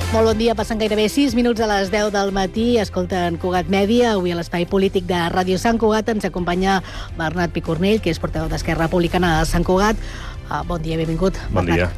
Molt bon dia, passen gairebé 6 minuts a les 10 del matí. Escolten Cugat Mèdia. Avui a l'espai polític de Ràdio Sant Cugat ens acompanya Bernat Picornell, que és portaveu d'Esquerra Republicana de Sant Cugat. Bon dia, benvingut. Bon dia.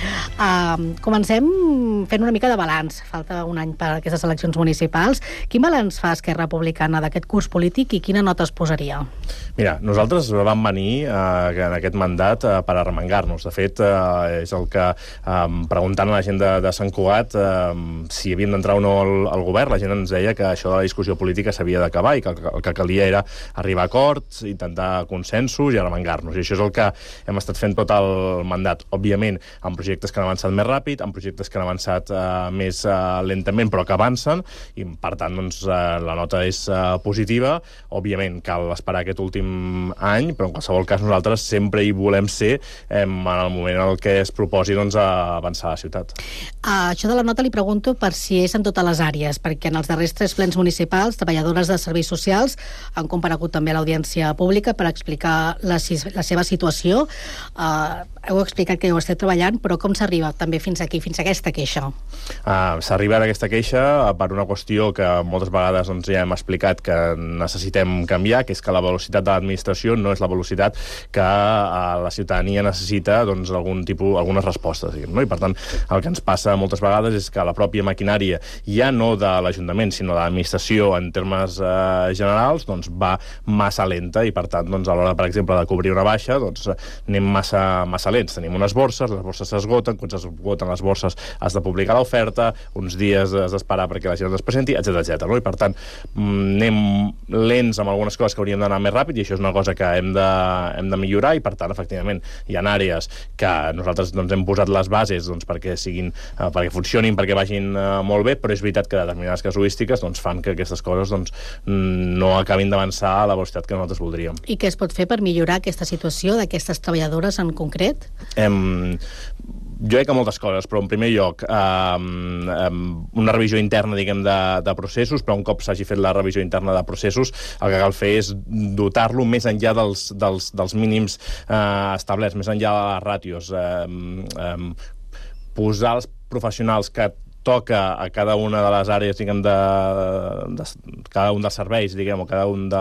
Comencem fent una mica de balanç. Falta un any per a aquestes eleccions municipals. Quin balanç fa Esquerra Republicana d'aquest curs polític i quina nota es posaria? Mira, nosaltres vam venir en aquest mandat per arremangar-nos. De fet, és el que, preguntant a la gent de Sant Cugat si havíem d'entrar o no al govern, la gent ens deia que això de la discussió política s'havia d'acabar i que el que calia era arribar a acords, intentar consensos i arremangar-nos. I això és el que hem estat fent tot el mandat. Òbviament, amb projectes que han avançat més ràpid, amb projectes que han avançat més lentament, però que avancen, i per tant, doncs, la nota és positiva. Òbviament, cal esperar aquest últim any, però en qualsevol cas nosaltres sempre hi volem ser en el moment en què es proposi doncs, avançar a la ciutat. Això de la nota li pregunto per si és en totes les àrees, perquè en els darrers 3 plens municipals, treballadores de serveis socials han comparegut també a l'audiència pública per explicar la seva situació. Heu explicat que ho esteu treballant, però com s'arriba també fins aquí, fins a aquesta queixa? S'arriba a aquesta queixa per una qüestió que moltes vegades doncs, ja hem explicat que necessitem canviar, que és que la velocitat de l'administració no és la velocitat que la ciutadania necessita doncs, algunes respostes. No? I per tant, el que ens passa moltes vegades és que la pròpia maquinària, ja no de l'Ajuntament, sinó de l'administració en termes generals, doncs, va massa lenta i per tant, doncs, a l'hora, per exemple, de cobrir una baixa, doncs, anem massa lents. Tenim unes borses, les borses s'esgoten, quan s'esgoten les borses has de publicar l'oferta, uns dies has d'esperar perquè la gent es presenti, etc. No? I per tant, anem lents amb algunes coses que hauríem d'anar més ràpid i això és una cosa que hem de millorar i per tant, efectivament, hi ha àrees que nosaltres doncs, hem posat les bases doncs, perquè funcionin, perquè vagin molt bé, però és veritat que determinades casuístiques doncs, fan que aquestes coses doncs, no acabin d'avançar a la velocitat que nosaltres voldríem. I què es pot fer per millorar aquesta situació d'aquestes treballadores en concret? Jo crec que moltes coses, però en primer lloc una revisió interna, diguem, de processos, però un cop s'hagi fet la revisió interna de processos, el que cal fer és dotar-lo més enllà dels mínims establerts, més enllà de les ràtios, posar els professionals que toca a cada una de les àrees, diguem, de cada un dels serveis, diguem, o cada un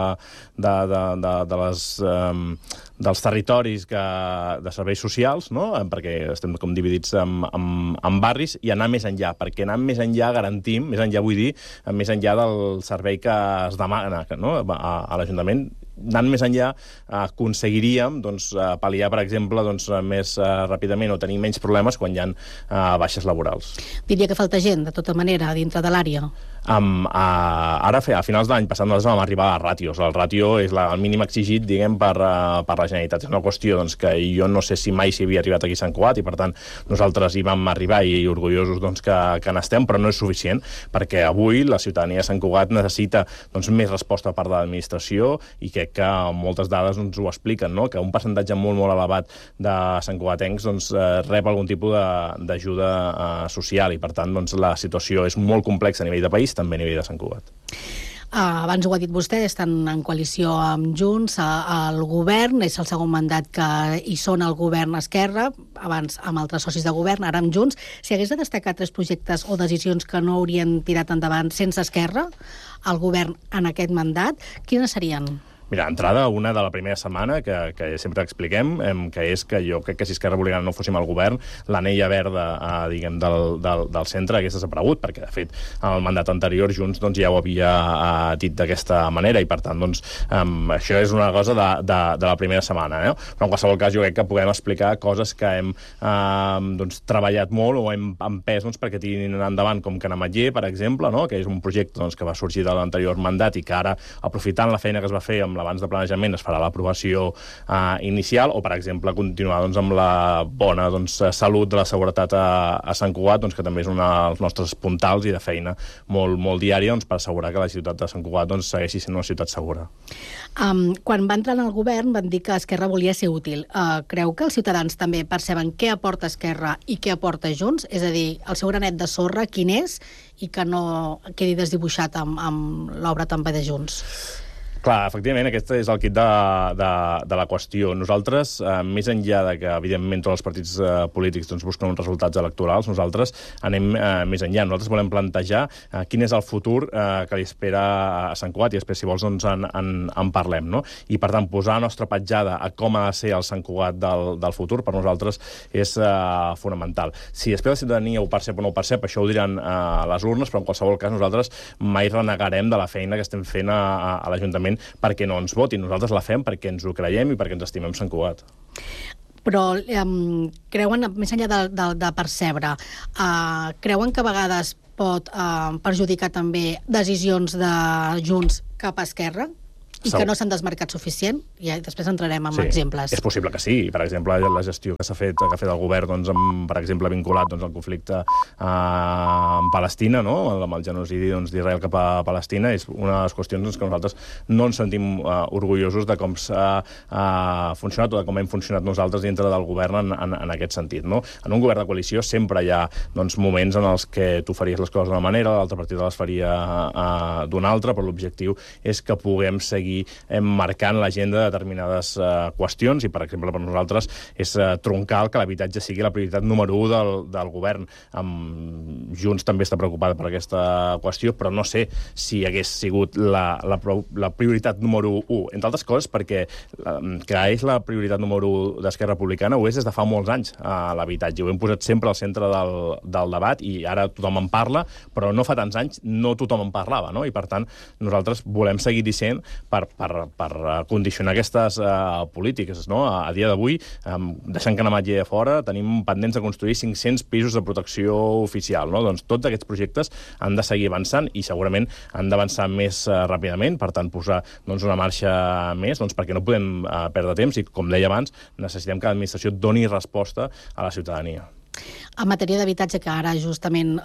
dels territoris de serveis socials, no? Perquè estem com dividits en barris, i anar més enllà, perquè anant més enllà garantim, més enllà vull dir, més enllà del servei que es demana, no? A l'Ajuntament, anant més enllà, aconseguiríem doncs, pal·liar, per exemple, doncs, més ràpidament o tenir menys problemes quan hi ha baixes laborals. Diria que falta gent, de tota manera, dintre de l'àrea. Ara, a finals de l'any passat, nosaltres vam arribar a ràtios. El ràtio és el mínim exigit, diguem, per la Generalitat. És una qüestió doncs, que jo no sé si mai s'hi havia arribat aquí a Sant Cugat i, per tant, nosaltres hi vam arribar i orgullosos doncs, que n'estem, però no és suficient, perquè avui la ciutadania de Sant Cugat necessita doncs, més resposta per part de l'administració i crec que moltes dades ens ho expliquen, no? Que un percentatge molt, molt elevat de santcugatencs doncs, rep algun tipus d'ajuda social i, per tant, doncs, la situació és molt complexa a nivell de país, també a nivell de Sant Cugat. Abans ho ha dit vostè, estan en coalició amb Junts, al govern, és el segon mandat que hi són al govern Esquerra, abans amb altres socis de govern, ara amb Junts. Si hagués de destacar 3 projectes o decisions que no haurien tirat endavant sense Esquerra al govern en aquest mandat, quines serien? Mira, entrada, una de la primera setmana, que sempre expliquem, que és que jo crec que si Esquerra Republicana no fóssim al govern, l'anella verda, diguem, del centre hagués desaparegut, perquè, de fet, en el mandat anterior Junts doncs, ja ho havia dit d'aquesta manera, i per tant, doncs, això és una cosa de la primera setmana, eh? Però en qualsevol cas jo crec que puguem explicar coses que hem doncs, treballat molt o hem empès doncs, perquè tirin endavant, com Canamatller, per exemple, no? Que és un projecte doncs, que va sorgir de l'anterior mandat i que ara, aprofitant la feina que es va fer amb l'abans de planejament, es farà l'aprovació inicial, o, per exemple, continuar doncs, amb la bona doncs, salut de la seguretat a Sant Cugat, doncs, que també és un dels nostres puntals i de feina molt, molt diària doncs, per assegurar que la ciutat de Sant Cugat doncs, segueixi sent una ciutat segura. Quan va entrar en el govern van dir que Esquerra volia ser útil. Creu que els ciutadans també perceben què aporta Esquerra i què aporta Junts? És a dir, el seu granet de sorra quin és i que no quedi desdibuixat amb l'obra també de Junts? Clar, efectivament, aquest és el quid de la qüestió. Nosaltres, més enllà de que, evidentment, tots els partits polítics busquen uns resultats electorals, nosaltres anem més enllà. Nosaltres volem plantejar quin és el futur que li espera a Sant Cugat, i després, si vols, en parlem, no? I, per tant, posar la nostra petjada a com ha de ser el Sant Cugat del futur, per nosaltres és fonamental. Si després la ciutadania ho percep o no ho percep, això ho diran a les urnes, però en qualsevol cas nosaltres mai renegarem de la feina que estem fent a l'Ajuntament perquè no ens votin. Nosaltres la fem perquè ens ho creiem i perquè ens estimem Sant Cugat. Però creuen, més enllà de percebre, creuen que a vegades pot perjudicar també decisions de Junts cap a Esquerra? I que no s'han desmarcat suficient? I després entrarem en exemples. És possible que sí. Per exemple, la gestió que s'ha fet el govern, per exemple, vinculat al conflicte amb Palestina, amb el genocidi d'Israel cap a Palestina, és una de les qüestions que nosaltres no ens sentim orgullosos de com s'ha funcionat o de com hem funcionat nosaltres dintre del govern en aquest sentit. En un govern de coalició sempre hi ha moments en els que tu faries les coses d'una manera, l'altre partit les faria d'una altra, però l'objectiu és que puguem seguir marcant l'agenda de determinades qüestions i, per exemple, per nosaltres és troncal que l'habitatge sigui la prioritat número 1 del govern. Junts també està preocupada per aquesta qüestió, però no sé si hagués sigut la prioritat número 1. Entre altres coses perquè que és la prioritat número 1 d'Esquerra Republicana ho és des de fa molts anys, l'habitatge. Ho hem posat sempre al centre del debat i ara tothom en parla, però no fa tants anys no tothom en parlava, i per tant nosaltres volem seguir dient per condicionar aquestes polítiques. A dia d'avui, deixant que Ametller a fora, tenim pendents de construir 500 pisos de protecció oficial. Doncs tots aquests projectes han de seguir avançant i segurament han d'avançar més ràpidament, per tant posar una marxa més, perquè no podem perdre temps i, com deia abans, necessitem que l'administració doni resposta a la ciutadania. En matèria d'habitatge, que ara justament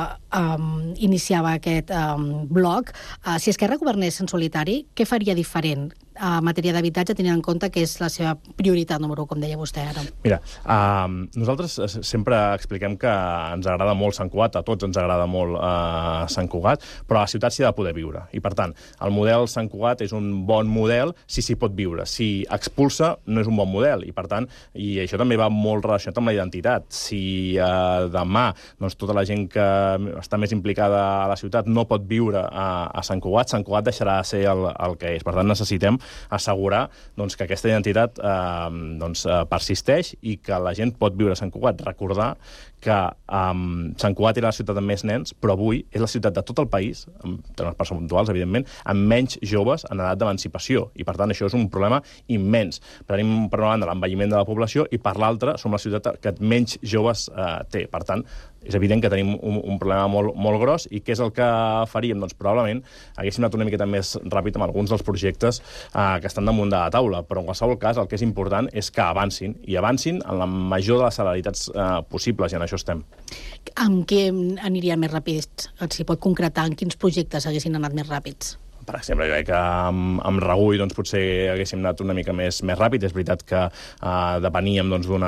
iniciava aquest bloc, si Esquerra governés en solitari, què faria diferent en matèria d'habitatge, tenint en compte que és la seva prioritat número 1, com deia vostè ara? Mira, nosaltres sempre expliquem que ens agrada molt Sant Cugat, a tots ens agrada molt Sant Cugat, però a la ciutat s'hi ha de poder viure. I, per tant, el model Sant Cugat és un bon model si s'hi pot viure. Si expulsa, no és un bon model. I, per tant, i això també va molt relacionat amb la identitat. Si demà tota la gent que està més implicada a la ciutat no pot viure a Sant Cugat deixarà de ser el que és. Per tant, necessitem assegurar que aquesta identitat persisteix i que la gent pot viure a Sant Cugat. Recordar que Sant Cugat era la ciutat amb més nens, però avui és la ciutat de tot el país, en termes percentuals, evidentment, amb menys joves en edat d'emancipació. I, per tant, això és un problema immens. Tenim, per una banda, l'envelliment de la població i, per l'altra, som la ciutat que menys joves té. Per tant, és evident que tenim un problema molt gros. I què és el que faríem? Doncs probablement haguéssim anat una miqueta més ràpid amb alguns dels projectes que estan damunt de la taula, però en qualsevol cas el que és important és que avancin, i avancin en la major de les celeritats possibles, i en això estem. Amb què anirien més ràpids? Si pot concretar en quins projectes haguessin anat més ràpids? Per exemple, jo crec que amb Regull potser haguéssim anat una mica més ràpid. És veritat que depeníem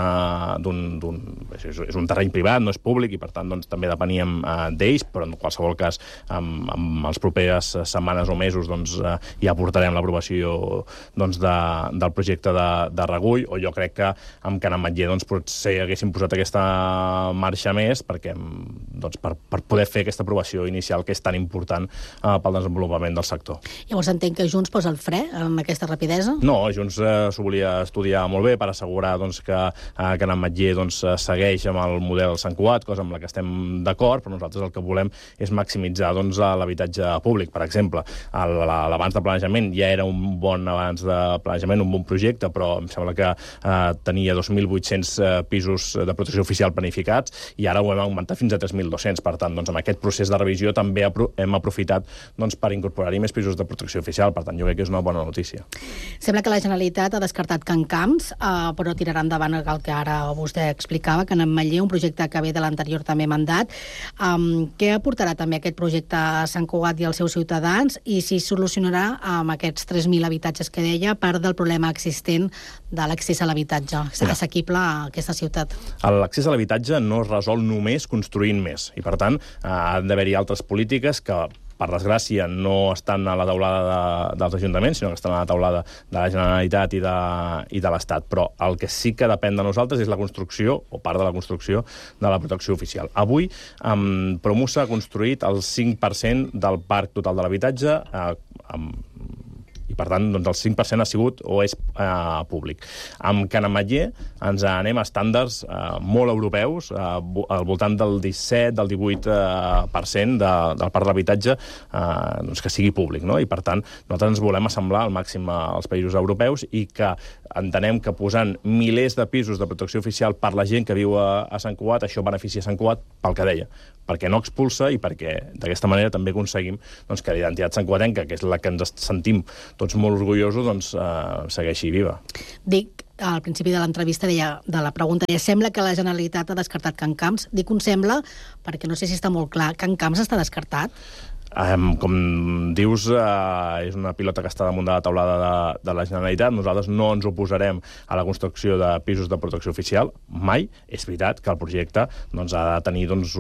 és un terreny privat, no és públic, i per tant també depeníem d'ells, però en qualsevol cas amb les properes setmanes o mesos ja portarem l'aprovació del projecte de Regull, o jo crec que amb Can Ametller potser haguéssim posat aquesta marxa més per poder fer aquesta aprovació inicial que és tan important pel desenvolupament del sector. Llavors entenc que Junts posa el fre en aquesta rapidesa? No, Junts s'ho volia estudiar molt bé per assegurar que Can Ametller segueix amb el model Sant Cugat, cosa amb la que estem d'acord, però nosaltres el que volem és maximitzar l'habitatge públic. Per exemple, l'abans de planejament ja era un bon abans de planejament, un bon projecte, però em sembla que tenia 2.800 pisos de protecció oficial planificats i ara ho hem augmentat fins a 3.200. Per tant, amb aquest procés de revisió també hem aprofitat per incorporar-hi més pisos de protecció oficial. Per tant, jo crec que és una bona notícia. Sembla que la Generalitat ha descartat Can Camps, però tirarà endavant el que ara vostè explicava, Can Ametller, un projecte que ve de l'anterior també mandat. Què aportarà també aquest projecte a Sant Cugat i als seus ciutadans, i si solucionarà amb aquests 3.000 habitatges que deia part del problema existent de l'accés a l'habitatge assequible a aquesta ciutat? L'accés a l'habitatge no es resol només construint més, i per tant han d'haver-hi altres polítiques que per desgràcia, no estan a la taulada dels ajuntaments, sinó que estan a la taulada de la Generalitat i de l'Estat. Però el que sí que depèn de nosaltres és la construcció, o part de la construcció, de la protecció oficial. Avui, Promusa ha construït el 5% del parc total de l'habitatge, i per tant doncs, el 5% ha sigut o és públic. Amb Can Ametller ens anem a estàndards molt europeus, al voltant del 17, del 18% del parc de l'habitatge doncs, que sigui públic, no? I per tant nosaltres ens volem assemblar al màxim als països europeus i que entenem que posant milers de pisos de protecció oficial per la gent que viu a Sant Cugat, això beneficia Sant Cugat pel que deia, perquè no expulsa i perquè d'aquesta manera també aconseguim doncs, que la identitat santcugatenca, que és la que ens sentim tots molt orgullosos, doncs, segueixi viva. Dic, al principi de l'entrevista de la pregunta, sembla que la Generalitat ha descartat Can Camps. Dic un sembla perquè no sé si està molt clar. Can Camps està descartat? Com dius, és una pilota que està damunt de la taulada de la Generalitat. Nosaltres no ens oposarem a la construcció de pisos de protecció oficial, mai. És veritat que el projecte doncs, ha de tenir doncs,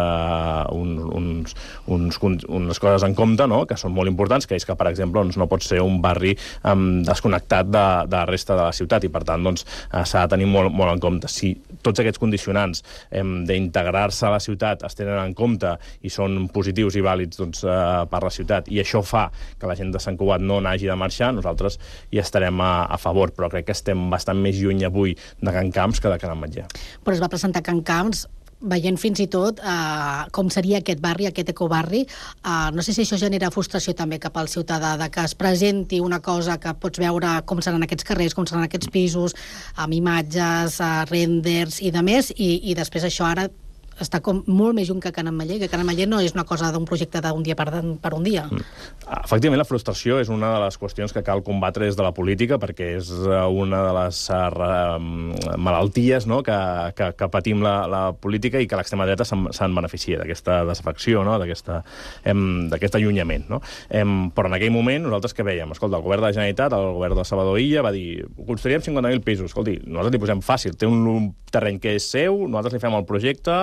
unes coses en compte, no?, que són molt importants, que és que, per exemple, doncs, no pot ser un barri desconnectat de la resta de la ciutat i, per tant, doncs, s'ha de tenir molt, molt en compte. Si tots aquests condicionants d'integrar-se a la ciutat es tenen en compte i són positius i vàlids doncs, per la ciutat, i això fa que la gent de Sant Cugat no n'hagi de marxar, nosaltres hi estarem a favor, però crec que estem bastant més lluny avui de Can Camps que de Can Ametller. Però es va presentar Can Camps veient fins i tot com seria aquest barri, aquest ecobarri. No sé si això genera frustració també cap al ciutadà, de que es presenti una cosa que pots veure com seran aquests carrers, com seran aquests pisos, amb imatges, renders i de més, i després això ara està com molt més lluny que Can Ametller, que Can Ametller no és una cosa d'un projecte d'un dia per un dia. Efectivament, la frustració és una de les qüestions que cal combatre des de la política, perquè és una de les malalties, no?, que patim la política i que l'extrema dreta se'n beneficia, d'aquesta desafecció, no?, d'aquest allunyament. No? Però en aquell moment nosaltres què veiem? Escolta, el govern de la Generalitat, el govern de Salvador Illa, va dir, construirem 50.000 pisos. Escolti, nosaltres li posem fàcil, té un terreny que és seu, nosaltres li fem el projecte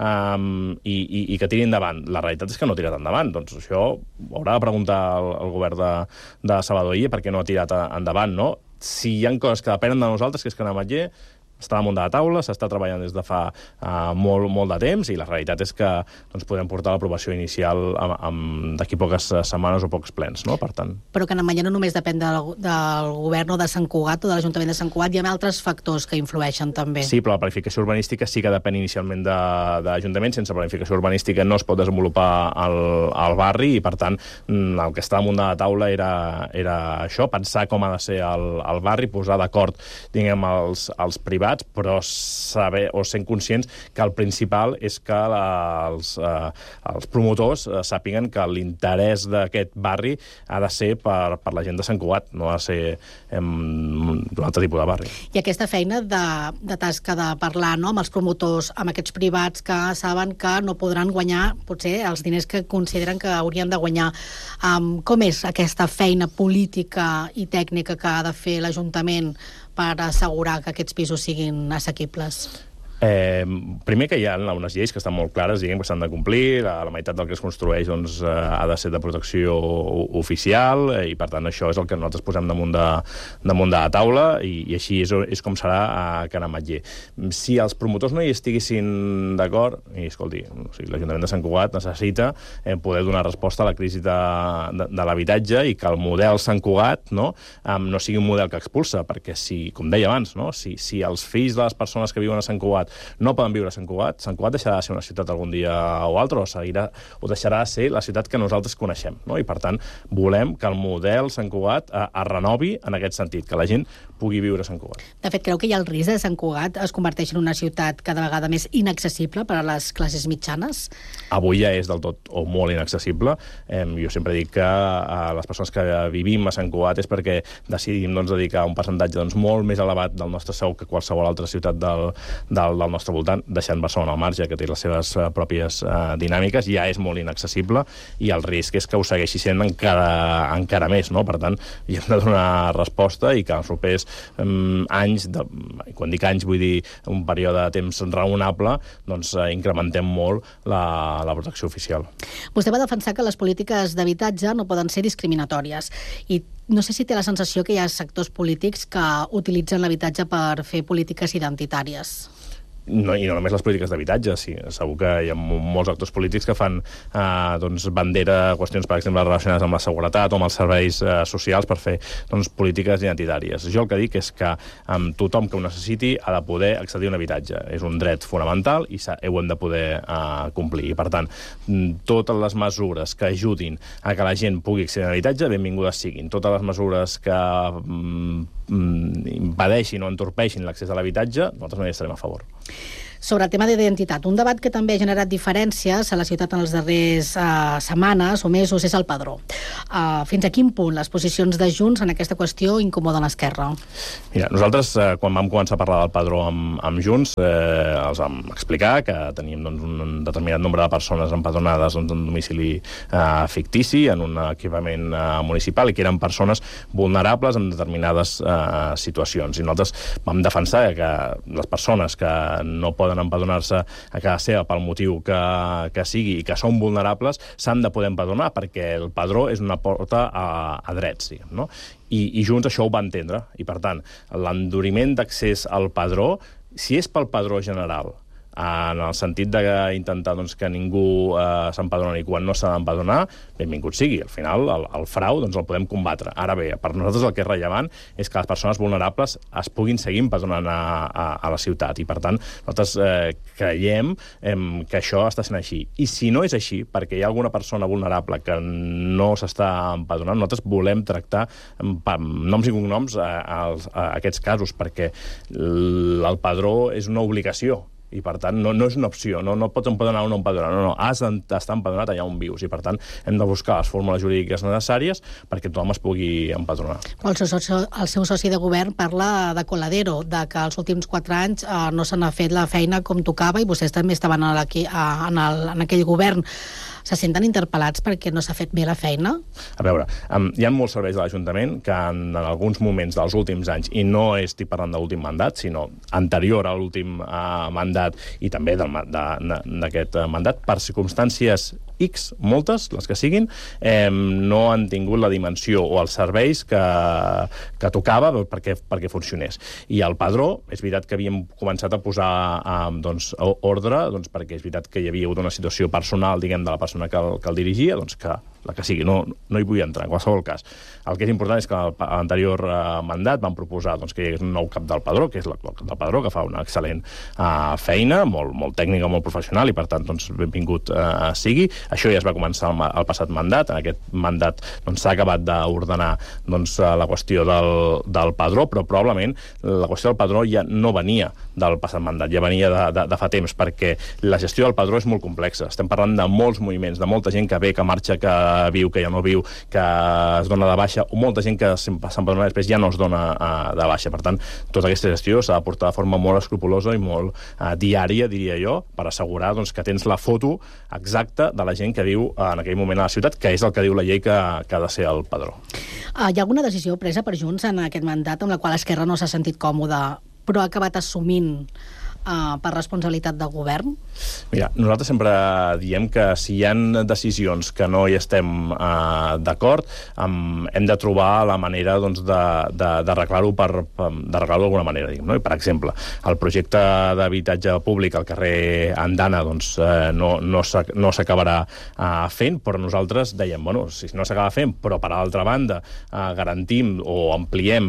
i que tiri endavant. La realitat és que no ha tirat endavant. Doncs això haurà de preguntar al govern de Salvador Illa per què no ha tirat endavant, no? Si hi ha coses que depenen de nosaltres, que és que Can Ametller està damunt de la taula, s'està treballant des de fa molt de temps, i la realitat és que doncs, podem portar l'aprovació inicial d'aquí poques setmanes o pocs plens, no? Per tant. Però Can Ametller no només depèn del govern o de Sant Cugat o de l'Ajuntament de Sant Cugat, hi ha altres factors que influeixen també. Sí, però la planificació urbanística sí que depèn inicialment de l'Ajuntament. Sense planificació urbanística no es pot desenvolupar el barri i, per tant, el que està damunt de la taula era això, pensar com ha de ser el barri, posar d'acord, diguem, els privats, però saber o sent conscients que el principal és que els promotors sàpiguen que l'interès d'aquest barri ha de ser per la gent de Sant Cugat, no ha de ser d'un altre tipus de barri. I aquesta feina de tasca de parlar, no?, amb els promotors, amb aquests privats que saben que no podran guanyar potser els diners que consideren que haurien de guanyar. Com és aquesta feina política i tècnica que ha de fer l'Ajuntament per assegurar que aquests pisos siguin assequibles? Primer que hi ha unes lleis que estan molt clares, diguem, que s'han de complir, la meitat del que es construeix doncs, ha de ser de protecció oficial, i per tant això és el que nosaltres posem damunt de la taula, i així és com serà a Can Ametller. Si els promotors no hi estiguessin d'acord, i escolti, l'Ajuntament de Sant Cugat necessita poder donar resposta a la crisi de l'habitatge i que el model Sant Cugat no sigui un model que expulsa, perquè si, com deia abans, si els fills de les persones que viuen a Sant Cugat no poden viure a Sant Cugat deixarà de ser una ciutat algun dia o altre, o deixarà de ser la ciutat que nosaltres coneixem, no? I per tant volem que el model Sant Cugat es renovi en aquest sentit, que la gent pugui viure a Sant Cugat. De fet, creu que hi ha el risc de Sant Cugat es converteix en una ciutat cada vegada més inaccessible per a les classes mitjanes? Avui ja és del tot o molt inaccessible. Jo sempre dic que les persones que vivim a Sant Cugat és perquè decidim dedicar un percentatge molt més elevat del nostre sou que qualsevol altra ciutat del del nostre voltant, deixant Barcelona al marge, que té les seves pròpies dinàmiques, ja és molt inaccessible i el risc és que ho segueixi sent encara més, no? Per tant, hi hem de donar resposta i que els propers anys, quan dic anys vull dir un període de temps raonable, doncs incrementem molt la protecció oficial. Vostè va defensar que les polítiques d'habitatge no poden ser discriminatòries i no sé si té la sensació que hi ha sectors polítics que utilitzen l'habitatge per fer polítiques identitàries. No, i no només les polítiques d'habitatge, sí. Segur que hi ha molts actors polítics que fan bandera qüestions, per exemple, relacionades amb la seguretat o amb els serveis socials per fer polítiques identitàries. Jo el que dic és que tothom que ho necessiti ha de poder accedir a un habitatge. És un dret fonamental i ho hem de poder complir. I, per tant, totes les mesures que ajudin a que la gent pugui accedir a un habitatge, benvingudes siguin. Totes les mesures que impedeixin o entorpeixin l'accés a l'habitatge, nosaltres no hi estarem a favor. Sobre el tema d'identitat, un debat que també ha generat diferències a la ciutat en les darreres setmanes o mesos és el padró. Fins a quin punt les posicions de Junts en aquesta qüestió incomoden Esquerra? Mira, nosaltres, quan vam començar a parlar del padró amb Junts, els vam explicar que teníem un determinat nombre de persones empadronades en domicili fictici, en un equipament municipal, i que eren persones vulnerables en determinades situacions. I nosaltres vam defensar que les persones que no poden empadronar-se a casa seva pel motiu que sigui i que són vulnerables s'han de poder empadronar perquè el padró és una porta a drets, diguem, no? I Junts això ho va entendre i, per tant, l'enduriment d'accés al padró, si és pel padró general, en el sentit d'intentar que ningú s'empadroni quan no s'ha d'empadronar, benvingut sigui. Al final, el frau el podem combatre. Ara bé, per nosaltres el que és rellevant és que les persones vulnerables es puguin seguir empadronant a la ciutat. I, per tant, nosaltres creiem que això està sent així. I si no és així, perquè hi ha alguna persona vulnerable que no s'està empadronant, nosaltres volem tractar amb noms i cognoms a aquests casos, perquè el padró és una obligació. I, per tant, no és una opció, no pots empadronar o no empadronar, no, has d'estar empadronat allà on vius, i, per tant, hem de buscar les fórmules jurídiques necessàries perquè tothom es pugui empadronar. El seu soci de govern parla de coladero, de que els últims 4 anys no se n'ha fet la feina com tocava i vostès també estaven en aquell govern. Se senten interpel·lats perquè no s'ha fet bé la feina? A veure, hi ha molts serveis de l'Ajuntament que en alguns moments dels últims anys, i no estic parlant de l'últim mandat, sinó anterior a l'últim mandat i també d'aquest mandat, per circumstàncies X, moltes, les que siguin, no han tingut la dimensió o els serveis que tocava perquè funcionés. I el padró, és veritat que havíem començat a posar ordre, perquè és veritat que hi havia hagut una situació personal, diguem, de la persona que el dirigia, que la que sigui, no hi vull entrar, en qualsevol cas. El que és important és que a l'anterior mandat van proposar que hi hagués un nou cap del padró, que és el cap del padró, que fa una excel·lent feina, molt tècnica, molt professional, i per tant, benvingut sigui. Això ja es va començar el passat mandat. En aquest mandat s'ha acabat d'ordenar la qüestió del padró, però probablement la qüestió del padró ja no venia del passat mandat, ja venia de fa temps, perquè la gestió del padró és molt complexa. Estem parlant de molts moviments, de molta gent que ve, que marxa, que viu, que ja no viu, que es dona de baixa, o molta gent que s'empadrona després ja no es dona de baixa. Per tant, tota aquesta gestió s'ha de portar de forma molt escrupulosa i molt diària, diria jo, per assegurar que tens la foto exacta de la gent que viu en aquell moment a la ciutat, que és el que diu la llei que ha de ser el padró. Hi ha alguna decisió presa per Junts en aquest mandat amb la qual Esquerra no s'ha sentit còmode, però ha acabat assumint per responsabilitat del govern? Mira, nosaltres sempre diem que si hi ha decisions que no hi estem d'acord, hem de trobar la manera d'arreglar-ho d'alguna manera. Per exemple, el projecte d'habitatge públic al carrer Andana no s'acabarà fent, però nosaltres dèiem, si no s'acaba fent, però per altra banda garantim o ampliem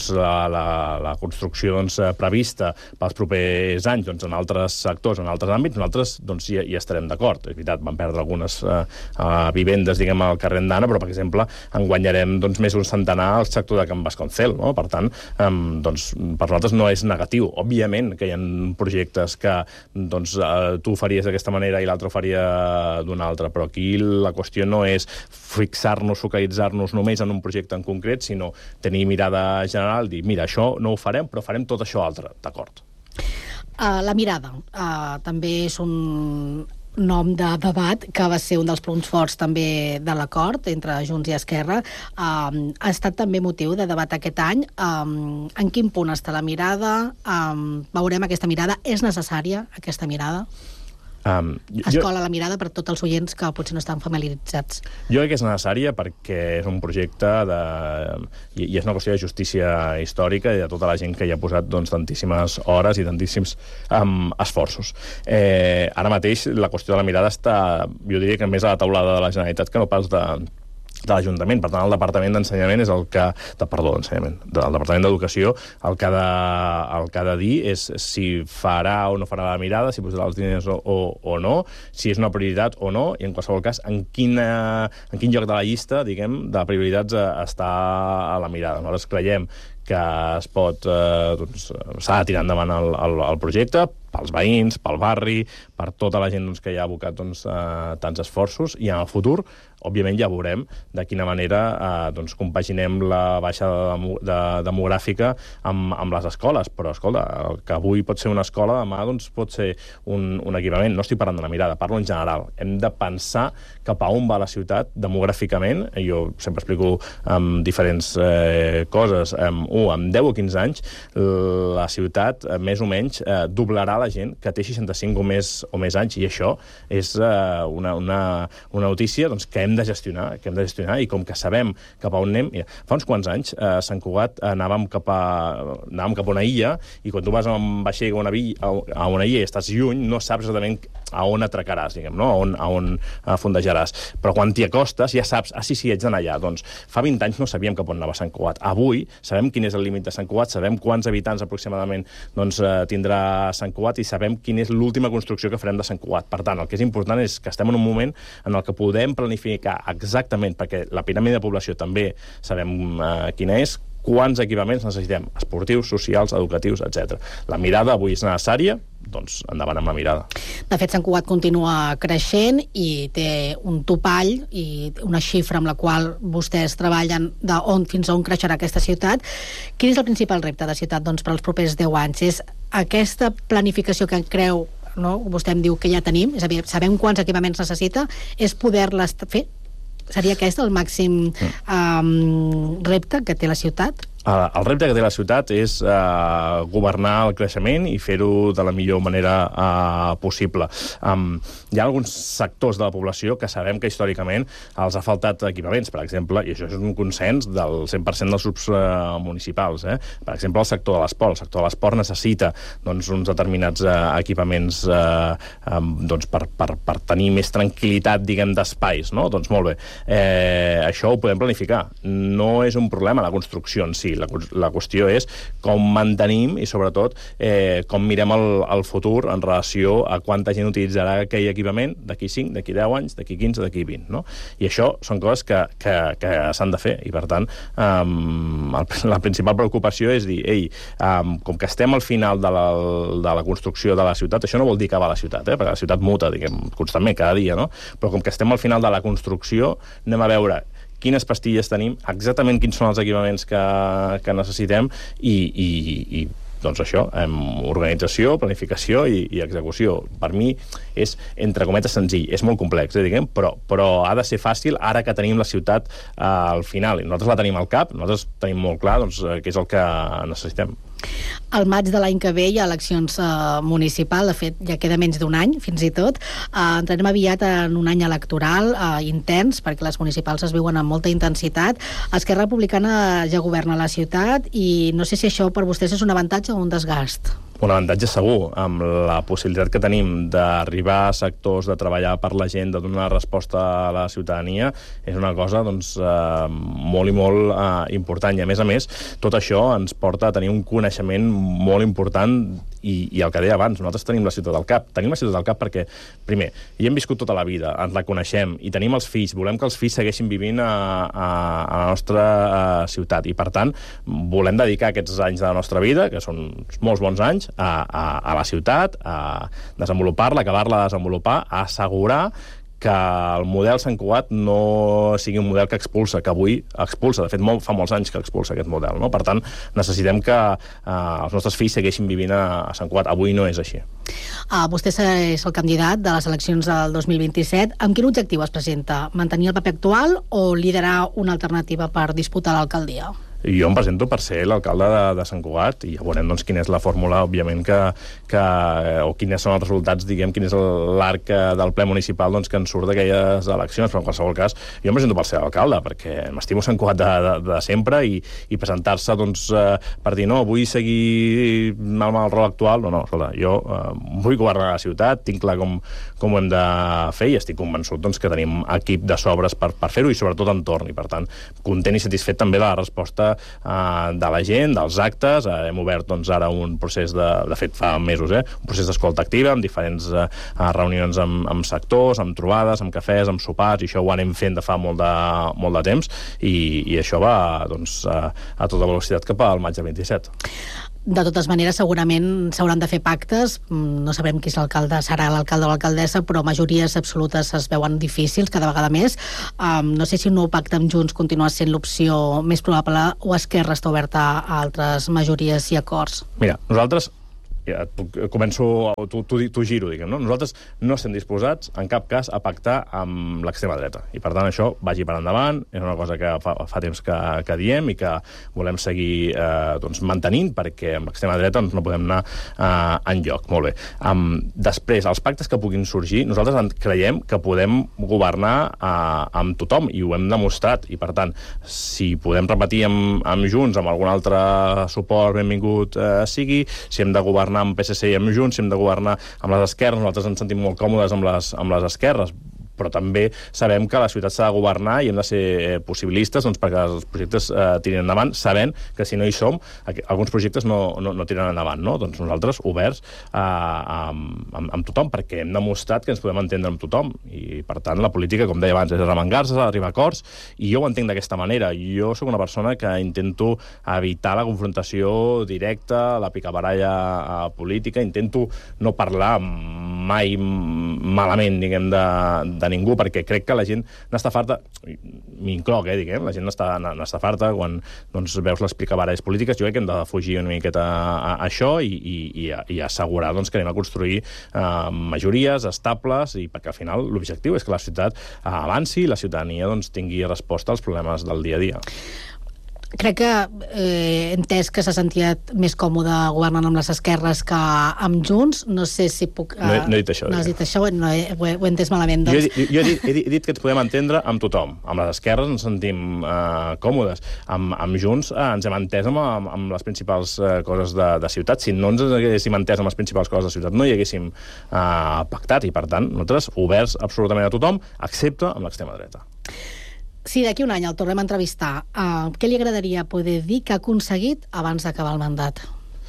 la construcció prevista pels propers anys en altres sectors, en altres àmbits, nosaltres hi estarem d'acord. És veritat, vam perdre algunes vivendes, diguem, al carrer Andana, però, per exemple, en guanyarem més d'un centenar al sector de Can Vasconcel. Per tant, per nosaltres no és negatiu. Òbviament que hi ha projectes que tu ho faries d'aquesta manera i l'altre ho faria d'una altra, però aquí la qüestió no és fixar-nos, focalitzar-nos només en un projecte en concret, sinó tenir mirada general, dir, mira, això no ho farem, però farem tot això altre, d'acord. La mirada també és un nom de debat que va ser un dels punts forts també de l'acord entre Junts i Esquerra. Ha estat també motiu de debat aquest any. En quin punt està la mirada? Veurem aquesta mirada. És necessària aquesta mirada? Escola la mirada per tots els oients que potser no estan familiaritzats. Jo crec que és necessària perquè és un projecte i és una qüestió de justícia històrica i de tota la gent que hi ha posat tantíssimes hores i tantíssims esforços. Ara mateix la qüestió de la mirada està, jo diria que més a la taulada de la Generalitat que no pas de l'Ajuntament. Per tant, el Departament d'Ensenyament és el Departament d'Educació el que ha de dir és si farà o no farà la mirada, si posarà els diners o no, si és una prioritat o no, i en qualsevol cas, en quin lloc de la llista, diguem, de prioritats està a la mirada. Nosaltres creiem que es pot, s'ha de tirar endavant el projecte, pels veïns, pel barri, per tota la gent que hi ha abocat tants esforços, i en el futur, òbviament, ja veurem de quina manera compaginem la baixada demogràfica amb les escoles. Però, escolta, el que avui pot ser una escola, demà pot ser un equipament. No estic parlant de la mirada, parlo en general. Hem de pensar cap a on va la ciutat demogràficament. Jo sempre explico diferents coses. En 10 o 15 anys, la ciutat, més o menys, doblarà la gent que té 65 o més anys, i això és una notícia que hem de gestionar, i com que sabem cap a on anem... Mira, fa uns quants anys, a Sant Cugat anàvem cap a una illa, i quan tu vas amb vaixell a una illa i estàs lluny, no saps exactament a on atracaràs, diguem, no? A on fondejaràs. Però quan t'hi acostes ja saps, sí, haig d'anar allà. Doncs fa 20 anys no sabíem cap on anava Sant Cugat. Avui sabem quin és el límit de Sant Cugat, sabem quants habitants aproximadament tindrà Sant Cugat, i sabem quina és l'última construcció que farem de Sant Cugat. Per tant, el que és important és que estem en un moment en el que podem planificar exactament, perquè la piràmide de població també sabem quina és, quants equipaments necessitem, esportius, socials, educatius, etc. La mirada avui és necessària, doncs endavant amb la mirada. De fet, Sant Cugat continua creixent i té un topall i una xifra amb la qual vostès treballen fins a on creixerà aquesta ciutat. Quin és el principal repte de ciutat per als propers 10 anys? És aquesta planificació que creu, no? Vostè em diu que ja tenim, és a dir, sabem quants equipaments necessita, és poder-les fer? Seria aquest el màxim repte que té la ciutat? El repte que té la ciutat és governar el creixement i fer-ho de la millor manera possible. Hi ha alguns sectors de la població que sabem que històricament els ha faltat equipaments, per exemple, i això és un consens del 100% dels grups municipals. Per exemple, el sector de l'esport. El sector de l'esport necessita uns determinats equipaments per tenir més tranquil·litat, diguem, d'espais, no? Doncs molt bé. Això ho podem planificar. No és un problema la construcció en si. La qüestió és com mantenim i, sobretot, com mirem el futur en relació a quanta gent utilitzarà aquell equipament d'aquí 5, d'aquí 10 anys, d'aquí 15, d'aquí 20. No? I això són coses que s'han de fer. I, per tant, la principal preocupació és dir, com que estem al final de la construcció de la ciutat, això no vol dir acabar la ciutat, perquè la ciutat muta, diguem, constantment, cada dia, no? Però com que estem al final de la construcció, anem a veure quines pastilles tenim, exactament quins són els equipaments que necessitem i doncs això, organització, planificació i execució. Per mi és, entre cometes, senzill. És molt complex, diguem, però ha de ser fàcil ara que tenim la ciutat al final. I nosaltres la tenim al cap, nosaltres tenim molt clar què és el que necessitem. Al maig de l'any que ve hi ha eleccions municipals, de fet ja queda menys d'un any, fins i tot. Entrarem aviat en un any electoral intens, perquè les municipals es viuen amb molta intensitat. Esquerra Republicana ja governa la ciutat i no sé si això per vostès és un avantatge o un desgast. Un avantatge segur, amb la possibilitat que tenim d'arribar a sectors, de treballar per la gent, de donar resposta a la ciutadania, és una cosa molt i molt important. I a més, tot això ens porta a tenir un coneixement molt important i el que deia abans, nosaltres tenim la ciutat al cap. Tenim la ciutat al cap perquè, primer, hi hem viscut tota la vida, ens la coneixem, i tenim els fills, volem que els fills segueixin vivint a la nostra ciutat, i per tant, volem dedicar aquests anys de la nostra vida, que són molts bons anys, a la ciutat, a desenvolupar-la, acabar-la de desenvolupar, a assegurar que el model Sant Cugat no sigui un model que expulsa, que avui expulsa. De fet, fa molts anys que expulsa aquest model, no? Per tant, necessitem que els nostres fills segueixin vivint a Sant Cugat. Avui no és així. Vostè és el candidat de les eleccions del 2027. Amb quin objectiu es presenta? Mantenir el paper actual o liderar una alternativa per disputar l'alcaldia? Jo em presento per ser l'alcalde de Sant Cugat i ja veurem doncs, quina és la fórmula, òbviament, o quins són els resultats, diguem, quin és l'arc del ple municipal doncs, que en surt d'aquelles eleccions, però en qualsevol cas jo em presento per ser l'alcalde, perquè m'estimo Sant Cugat de sempre i presentar-se doncs, per dir, no, vull seguir amb el rol actual, no, escolta, jo vull governar la ciutat, tinc clar com ho hem de fer i estic convençut doncs, que tenim equip de sobres per fer-ho i sobretot entorn, i per tant, content i satisfet també de la resposta de la gent, dels actes. Hem obert doncs, ara un procés de fet fa mesos, un procés d'escolta activa amb diferents reunions amb sectors, amb trobades, amb cafès, amb sopars, i això ho anem fent de fa molt de temps i això va doncs, a tota velocitat cap al maig del 27. De totes maneres, segurament s'hauran de fer pactes. No sabem qui és l'alcalde, serà l'alcalde o l'alcaldessa, però majories absolutes es veuen difícils cada vegada més. No sé si un nou pacte amb Junts continua sent l'opció més probable o Esquerra està oberta a altres majories i acords. Mira, nosaltres començo, t'ho giro, diguem, no? Nosaltres no estem disposats, en cap cas, a pactar amb l'extrema dreta. I, per tant, això vagi per endavant. És una cosa que fa temps que diem i que volem seguir doncs, mantenint, perquè amb l'extrema dreta no podem anar enlloc. Molt bé. Després, els pactes que puguin sorgir, nosaltres creiem que podem governar amb tothom, i ho hem demostrat. I, per tant, si podem repetir amb Junts, amb algun altre suport benvingut sigui, si hem de governar amb PSC i amb Junts, si hem de governar amb les esquerres, nosaltres ens sentim molt còmodes amb les esquerres, però també sabem que la ciutat s'ha de governar i hem de ser possibilistes doncs, perquè els projectes tirin endavant, sabent que si no hi som, alguns projectes no tiren endavant, no? Doncs nosaltres oberts amb tothom, perquè hem demostrat que ens podem entendre amb tothom, i per tant la política, com deia abans, és arremangar-se, arribar a acords, i jo ho entenc d'aquesta manera. Jo sóc una persona que intento evitar la confrontació directa, la picabaralla política, intento no parlar mai malament, diguem, de ningú, perquè crec que la gent n'està farta, m'incloc, diguem, la gent n'està farta quan doncs, veus les picabaralles polítiques. Jo crec que hem de fugir una miqueta a això i assegurar doncs, que anem a construir majories estables, i perquè al final l'objectiu és que la ciutat avanci i la ciutadania doncs, tingui resposta als problemes del dia a dia. Crec que he entès que s'ha sentit més còmode governant amb les esquerres que amb Junts. No sé si puc... No he dit això. No has dit això? No, ho he entès malament. Doncs. Jo he dit que ens podem entendre amb tothom. Amb les esquerres ens sentim còmodes. Amb Junts ens hem entès amb les principals coses de ciutat. Si no ens haguéssim entès amb les principals coses de ciutat, no hi haguéssim pactat. I, per tant, nosaltres oberts absolutament a tothom, excepte amb l'extrema dreta. Si d'aquí un any el tornem a entrevistar, què li agradaria poder dir que ha aconseguit abans d'acabar el mandat?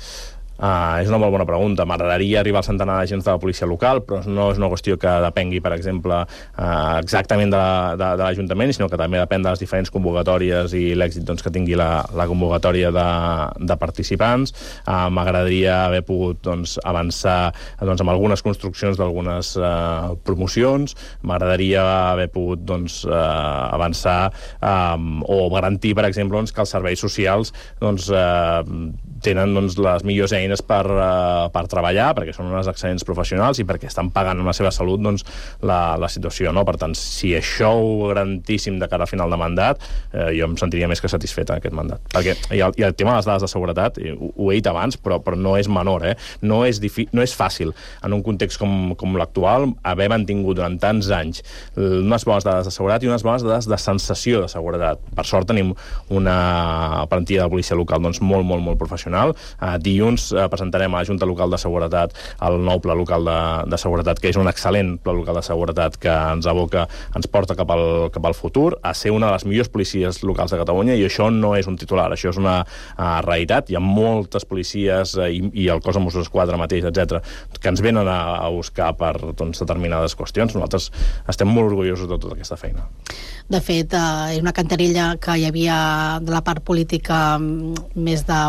És una molt bona pregunta. M'agradaria arribar al centenar d'agents de la policia local, però no és una qüestió que depengui, per exemple, exactament de l'Ajuntament, sinó que també depèn de les diferents convocatòries i l'èxit doncs, que tingui la convocatòria de participants. M'agradaria haver pogut doncs, avançar doncs, amb algunes construccions d'algunes promocions. M'agradaria haver pogut doncs, avançar o garantir, per exemple, doncs, que els serveis socials doncs, tenen doncs, les millors eines per treballar, perquè són unes excel·lents professionals i perquè estan pagant amb la seva salut doncs, la situació. No? Per tant, si això ho garantíssim de cara a final de mandat, jo em sentiria més que satisfet en aquest mandat. Perquè i el tema de les dades de seguretat, ho he dit abans, però no és menor. No és fàcil, en un context com l'actual, haver mantingut durant tants anys unes bones dades de seguretat i unes bones dades de sensació de seguretat. Per sort tenim una plantilla de policia local doncs, molt professional. Dilluns presentarem a la Junta Local de Seguretat el nou pla local de seguretat, que és un excel·lent pla local de seguretat que ens porta cap al futur, a ser una de les millors policies locals de Catalunya, i això no és un titular, això és una realitat. Hi ha moltes policies i el cos de Mossos d'Esquadra mateix, etc., que ens venen a buscar per doncs, determinades qüestions. Nosaltres estem molt orgullosos de tota aquesta feina. De fet, és una cantarella que hi havia de la part política més de Vox o PP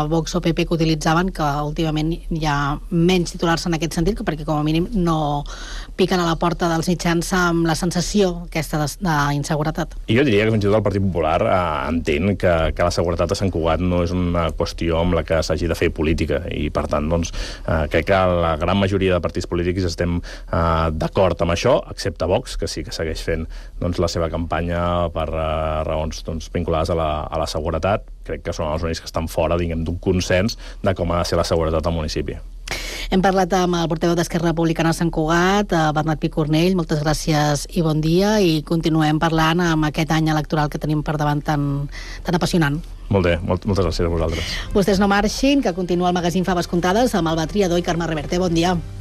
PP que utilitzaven, que últimament hi ha menys titulars en aquest sentit, perquè com a mínim no piquen a la porta dels mitjans amb la sensació aquesta d'inseguretat. I jo diria que fins i tot el Partit Popular entén que la seguretat a Sant Cugat no és una qüestió amb la que s'hagi de fer política, i per tant doncs, crec que la gran majoria de partits polítics estem d'acord amb això, excepte Vox, que sí que segueix fent doncs, la seva campanya per raons doncs, vinculades a la seguretat. Crec que són els únics que estan fora, diguem, d'un consens de com ha de ser la seguretat al municipi. Hem parlat amb el portaveu d'Esquerra Republicana a Sant Cugat, Bernat Picornell, moltes gràcies i bon dia, i continuem parlant amb aquest any electoral que tenim per davant tan apassionant. Molt bé, moltes gràcies a vosaltres. Vostès no marxin, que continua el magazín Faves Comptades amb Alba Triadó i Carme Reverte. Bon dia.